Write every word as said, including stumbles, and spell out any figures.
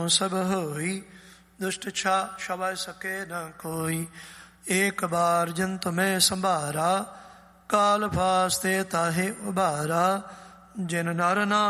हूँ सब होई, दुष्ट छा छवै सके न कोई। एक बार जिन तुम्हें संभारा, काल फास्ते ताहे उबारा। जिन नर नाम